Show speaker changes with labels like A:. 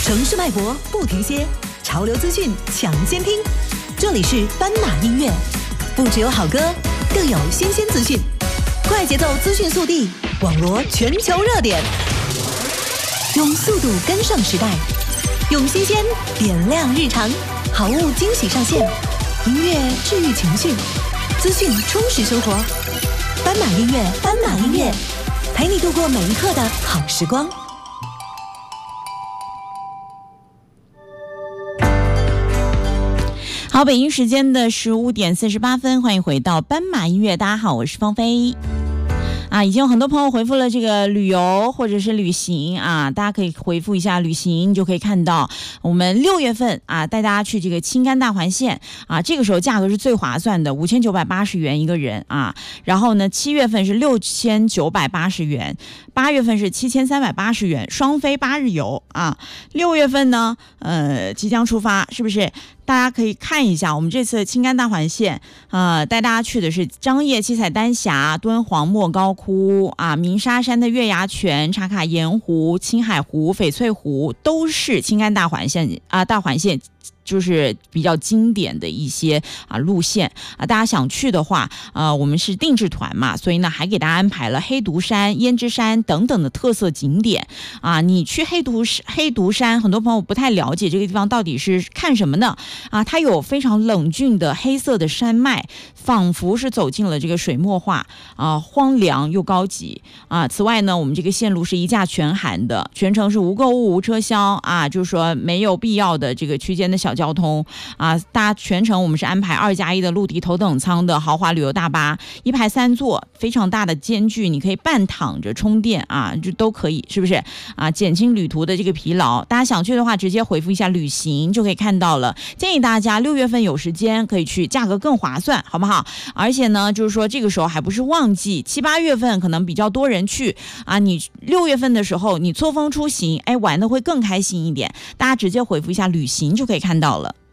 A: 城市脉搏不停歇，潮流资讯抢先听。这里是斑马音乐，不只有好歌，更有新鲜资讯。快节奏资讯速递，网罗全球热点，用速度跟上时代，用新鲜点亮日常，好物惊喜上线，音乐治愈情绪，资讯充实生活。斑马音乐，斑马音乐，陪你度过每一刻的好时光。
B: 好，北京时间的15点48分，欢迎回到斑马音乐。大家好，我是芳菲。已经有很多朋友回复了这个旅游或者是旅行啊，大家可以回复一下旅行，你就可以看到我们6月份带大家去这个青甘大环线这个时候价格是最划算的，5980元一个人然后呢7月份是6980元，8月份是7380元，双飞8日游6月份呢即将出发，是不是？大家可以看一下我们这次青甘大环线带大家去的是张掖七彩丹霞、敦煌莫高窟鸣沙山的月牙泉、茶卡盐湖、青海湖、翡翠湖，都是青甘大环线大环线就是比较经典的一些路线大家想去的话我们是定制团嘛，所以呢还给大家安排了黑毒山、胭脂山等等的特色景点你去黑毒山，很多朋友不太了解这个地方到底是看什么呢它有非常冷峻的黑色的山脉，仿佛是走进了这个水墨画荒凉又高级此外呢，我们这个线路是一价全含的，全程是无购物无车厢就是说没有必要的这个区间的小交通大家全程我们是安排2+1的陆地头等舱的豪华旅游大巴，1排3座，非常大的间距，你可以半躺着充电就都可以，是不是减轻旅途的这个疲劳。大家想去的话直接回复一下旅行就可以看到了。建议大家6月份有时间可以去，价格更划算，好不好？而且呢就是说这个时候还不是旺季，7、8月份可能比较多人去你6月份的时候你错峰出行玩的会更开心一点。大家直接回复一下旅行就可以看到了。